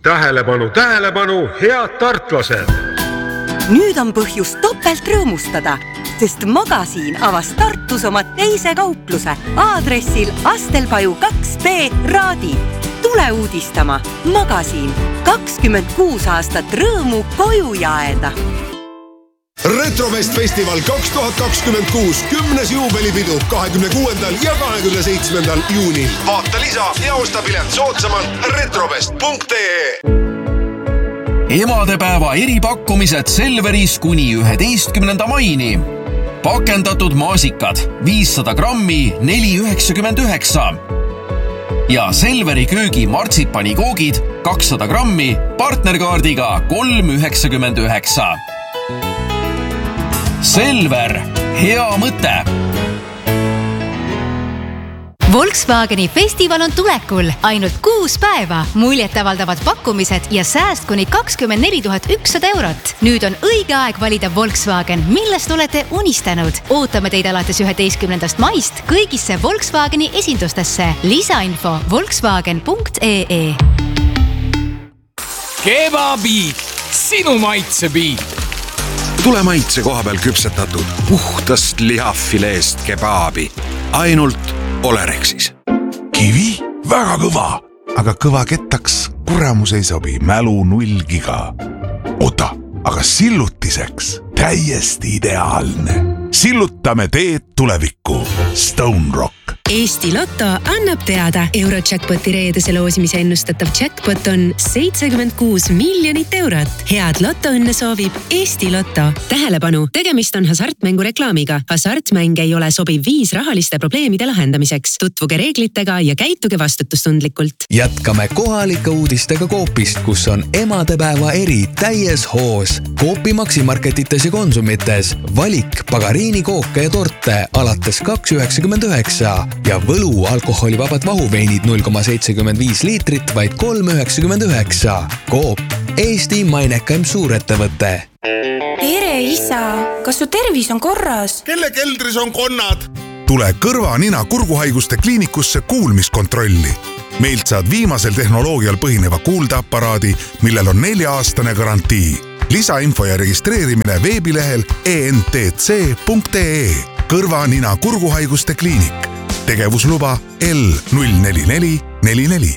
Tähelepanu, tähelepanu, head tartlased! Nüüd on põhjus topelt rõõmustada, sest Magasiin avas Tartus oma teise kaupluse aadressil Astelpaju 2B Raadi. Tule uudistama. Magasiin. 26 aastat rõõmu koju jaeda. Retrofest Festival 2026 10. juubelipidu 26. ja 27. juunil. Vaata lisa ja osta pilet soodsamalt retrofest.ee. Emadepäeva eripakkumised Selveris kuni 11. maini. Pakendatud maasikad 500 grammi 4,99. Ja Selveri köögi martsipani-koogid 200 grammi partnerkaardiga 3,99. Selver, hea mõte! Volkswageni festival on tulekul ainult 6 päeva. Muljetavaldavad pakkumised ja sääst kuni 24 100 eurot. Nüüd on õige aeg valida Volkswagen, millest olete unistanud. Ootame teid alates 11. maist kõigisse Volkswageni esindustesse. Lisainfo volkswagen.ee. Kebabiik, sinu maitsebiik. Tule maitse koha peal küpsetatud puhtast lihafileest kebaabi. Ainult Olerexis. Kivi? Väga kõva. Aga kõva kettaks kuramus ei sobi. Mälu 0 giga. Oota, aga sillutiseks täiesti ideaalne. Sillutame teed tulevikku. Stone Rock. Eesti Lotto annab teada. Eurojackpoti reedese loosimise ennustatav jackpot on 76 miljonit eurot. Head lottoõnne soovib Eesti Lotto. Tähelepanu, tegemist on hasartmängu reklaamiga. Hasartmäng ei ole sobiv viis rahaliste probleemide lahendamiseks. Tutvuge reeglitega ja käituge vastutustundlikult. Jätkame kohalike uudistega Coopist, kus on emadepäeva eri täies hoos. Coopi maksimarketites ja konsumites. Valik pagariini kooke ja torte alates 2,99 ja võlu alkoholivabad mahuveinid 0,75 liitrit vaid 3,99. Coop, Eesti mainekaim suurettevõte. Tere isa, kas su tervis on korras? Kelle keldris on konnad? Tule kõrva, nina, kurguhaiguste kliinikusse kuulmiskontrolli. Meilt saad viimasel tehnoloogial põhineva kuuldeaparaadi, millel on 4-aastane garantii. Lisainfo ja registreerimine veebilehel entc.ee. Kõrva, nina, kurguhaiguste kliinik. Tegevusluba L04444.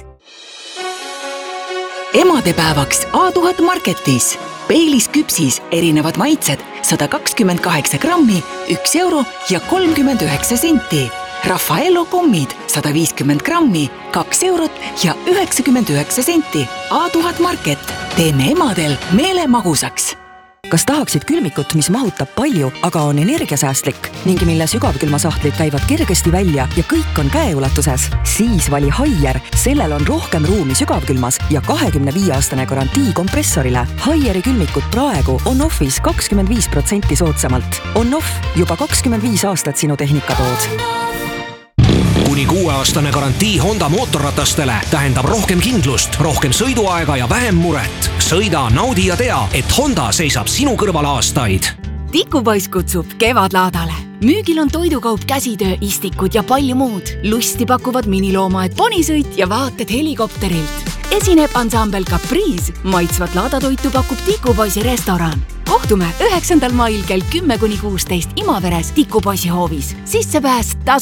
Emadepäevaks A1000 Marketis. Peilis küpsis erinevad maitsed 128 grammi, 1 euro ja 39 senti. Raffaello kommid 150 grammi, 2 eurot ja 99 senti. A1000 Market. Teeme emadel meele magusaks. Kas tahaksid külmikut, mis mahutab palju, aga on energiasäästlik ning mille sügavkülmasahtlid käivad kergesti välja ja kõik on käeulatuses? Siis vali Haier. Sellel on rohkem ruumi sügavkülmas ja 25-aastane garantii kompressorile. Haieri külmikut praegu on offis 25% soodsamalt. On off juba 25 aastat sinu tehnikatood. Kuni 6-aastane garantii Honda mootorratastele tähendab rohkem kindlust, rohkem sõiduaega ja vähem muret. Sõida, naudi ja tea, et Honda seisab sinu kõrval aastaid. Tikupoiss kutsub kevadlaadale. Müügil on toidukaup, käsitöö, istikud ja palju muud. Lusti pakuvad miniloomaed, ponisõit ja vaated helikopterilt. Esineb ansambel Caprice. Maitsvat laadatoitu pakub Tikupoisi restoran. Kohtume 9. mail kell 10-16 Imaveres Tikupoisi hoovis. Sissepääs tasu.